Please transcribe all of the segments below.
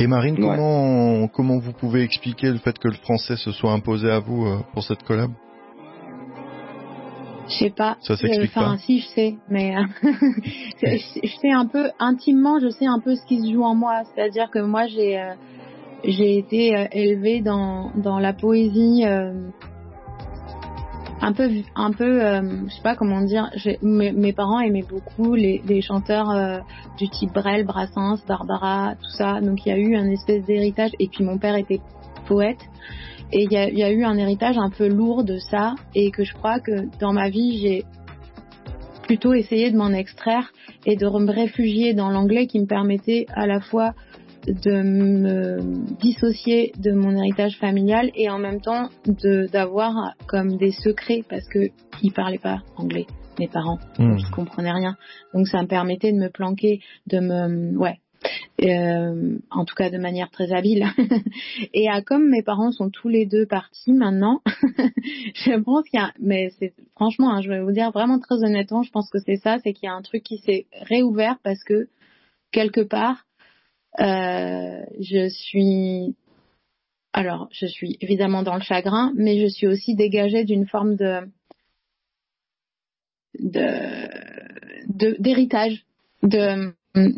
Et Marine, Ouais. comment vous pouvez expliquer le fait que le français se soit imposé à vous pour cette collab? Je sais pas. Ça s'explique pas. Si, je sais, mais je sais un peu intimement, je sais un peu ce qui se joue en moi. C'est-à-dire que moi, j'ai été élevée dans la poésie. Un peu, je sais pas comment dire. Mes parents aimaient beaucoup les chanteurs du type Brel, Brassens, Barbara, tout ça. Donc il y a eu un espèce d'héritage. Et puis mon père était poète. Et il y a eu un héritage un peu lourd de ça. Et que je crois que dans ma vie, j'ai plutôt essayé de m'en extraire et de me réfugier dans l'anglais qui me permettait à la fois de me dissocier de mon héritage familial et en même temps d'avoir comme des secrets parce que ils parlaient pas anglais, mes parents, donc ils comprenaient rien. Donc ça me permettait de me planquer, en tout cas de manière très habile. Et comme mes parents sont tous les deux partis maintenant, je pense qu'il y a, mais c'est franchement, je vais vous dire vraiment très honnêtement, je pense que c'est ça, c'est qu'il y a un truc qui s'est réouvert parce que quelque part je suis évidemment dans le chagrin, mais je suis aussi dégagée d'une forme d'héritage, de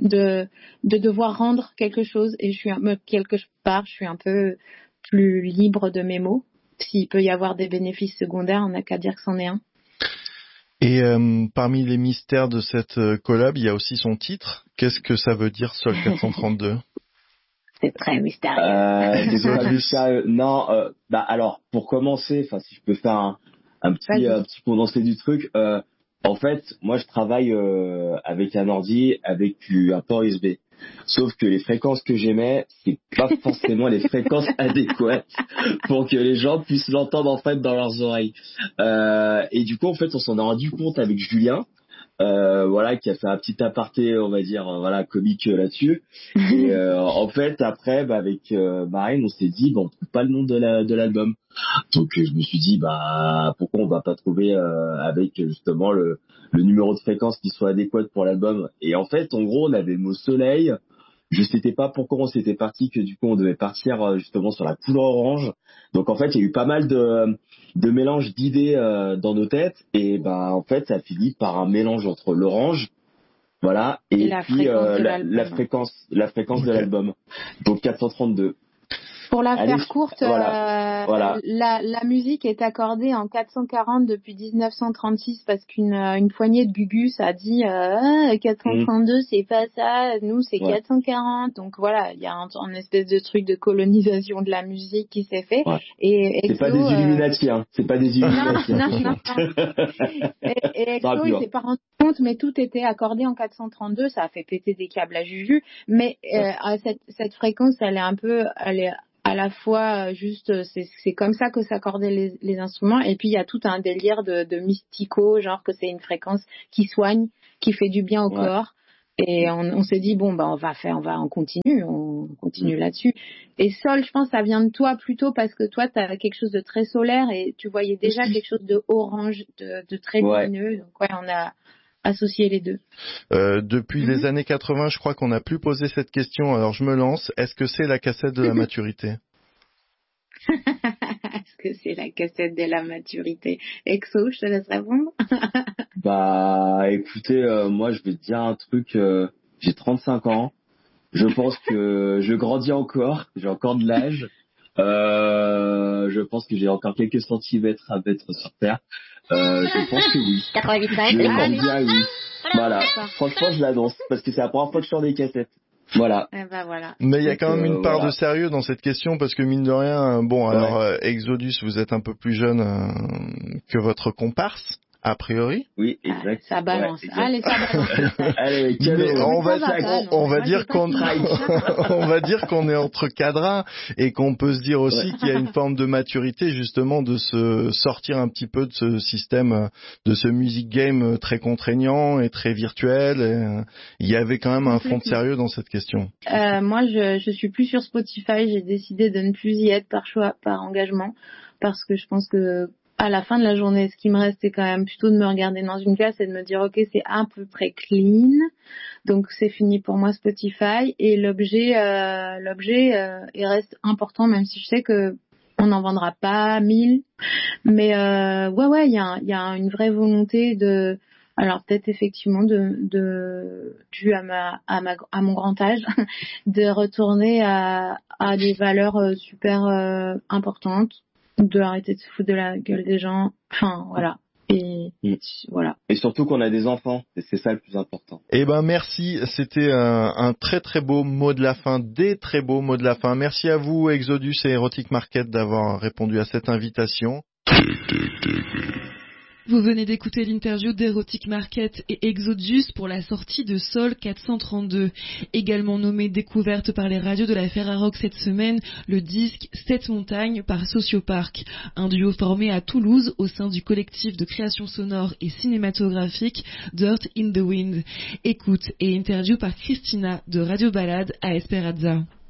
devoir rendre quelque chose, et quelque part, je suis un peu plus libre de mes mots. S'il peut y avoir des bénéfices secondaires, on n'a qu'à dire que c'en est un. Et parmi les mystères de cette collab, il y a aussi son titre. Qu'est-ce que ça veut dire, Sol 432? C'est très mystérieux. Désolé, non, alors, pour commencer, si je peux faire un petit condensé du truc, en fait, moi, je travaille avec un ordi, avec un port USB. Sauf que les fréquences que j'émets, c'est pas forcément les fréquences adéquates pour que les gens puissent l'entendre en fait dans leurs oreilles. Et du coup, en fait, on s'en est rendu compte avec Julien, qui a fait un petit aparté, on va dire, comique là-dessus. Et en fait, après, avec Marine, on s'est dit, on trouve pas le nom de l'album. Donc, je me suis dit, pourquoi on va pas trouver avec justement le numéro de fréquence qui soit adéquat pour l'album. Et en fait, en gros, on avait le mot soleil. Je sais pas pourquoi on s'était parti, que du coup, on devait partir justement sur la couleur orange. Donc, en fait, il y a eu pas mal de mélanges d'idées dans nos têtes. Et en fait, ça finit par un mélange entre l'orange, et puis la fréquence de l'album. Donc, 432. Pour la faire courte, la musique est accordée en 440 depuis 1936 parce qu'une poignée de gugus a dit 432 c'est pas ça, nous c'est 440. Donc voilà, il y a un espèce de truc de colonisation de la musique qui s'est fait. Ouais. Et c'est pas des Illuminati, c'est pas des Illuminati. Non. Et Exo, il s'est pas rendu compte, mais tout était accordé en 432, ça a fait péter des câbles à Juju. Mais cette fréquence, elle est à la fois juste, c'est comme ça que s'accordaient les instruments, et puis il y a tout un délire de mystico, genre que c'est une fréquence qui soigne, qui fait du bien au corps, et on s'est dit on continue là-dessus. Et Sol, je pense ça vient de toi plutôt parce que toi t'as quelque chose de très solaire et tu voyais déjà quelque chose de orange, de très lumineux, donc on a associé les deux. Depuis les années 80, je crois qu'on n'a plus posé cette question, alors je me lance. Est-ce que c'est la cassette de la maturité? Est-ce que c'est la cassette de la maturité? Exo, je te laisse répondre. Écoutez, moi je vais te dire un truc, j'ai 35 ans, je pense que je grandis encore, j'ai encore de l'âge, je pense que j'ai encore quelques centimètres à mettre sur terre. Je pense que oui. 88.5. Je vais dire oui. Voilà. Franchement, je l'annonce parce que c'est la première fois que je sors des cassettes. Voilà. Voilà. Mais il y a quand même une part de sérieux dans cette question parce que mine de rien, Exodus, vous êtes un peu plus jeune que votre comparse. A priori. Oui, exact. Ça balance. Ouais, exact. Allez, ça balance. Allez, on va dire qu'on est entre cadras et qu'on peut se dire aussi qu'il y a une forme de maturité justement de se sortir un petit peu de ce système, de ce music game très contraignant et très virtuel. Il y avait quand même un fond de sérieux dans cette question. Moi, je suis plus sur Spotify. J'ai décidé de ne plus y être par choix, par engagement, parce que je pense que à la fin de la journée, ce qui me reste, c'est quand même plutôt de me regarder dans une glace et de me dire, ok, c'est à peu près clean. Donc c'est fini pour moi Spotify, et l'objet il reste important, même si je sais que on n'en vendra pas 1000, mais ouais, il y a une vraie volonté de, alors peut-être effectivement dû à mon grand âge, de retourner à des valeurs super importantes, de arrêter de se foutre de la gueule des gens, enfin voilà. Et voilà. Et surtout qu'on a des enfants, et c'est ça le plus important. Eh ben merci, c'était un très très beau mot de la fin, des très beaux mots de la fin. Merci à vous Exodus et Erotic Market d'avoir répondu à cette invitation. Vous venez d'écouter l'interview d'Erotic Market et Exodus pour la sortie de Sol 432, également nommé découverte par les radios de la Ferrarock cette semaine, le disque 7 montagnes par Sociopark, un duo formé à Toulouse au sein du collectif de création sonore et cinématographique Dirt in the Wind. Écoute et interview par Christina de Radio Balade à Esperanza.